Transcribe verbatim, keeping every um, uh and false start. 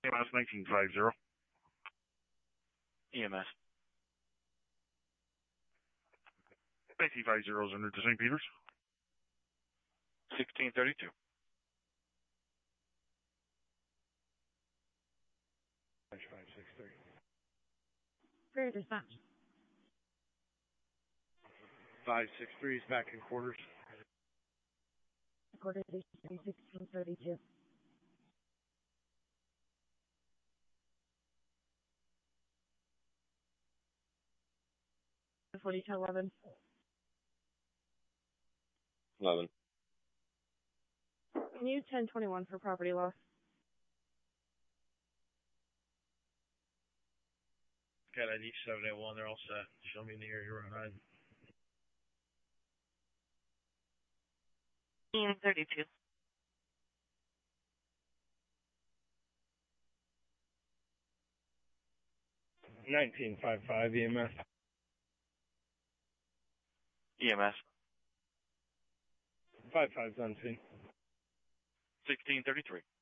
M S nineteen fifty. E M S. nineteen fifty is under to Saint Peter's. sixteen thirty-two. five six three. Prayer dispatch. five six three is back in quarters. Quarter sixteen thirty-two. forty-two eleven. eleven. Can you ten twenty-one for property loss? Got I D seven eight one, they're all set. Show me in the area we're on. sixteen thirty-two. nineteen fifty-five E M S. E M S. five five's on scene. sixteen thirty-three.